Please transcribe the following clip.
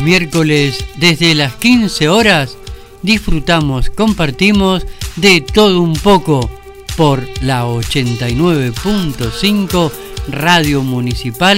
miércoles desde las 15 horas disfrutamos, compartimos de todo un poco por la 89.5 Radio Municipal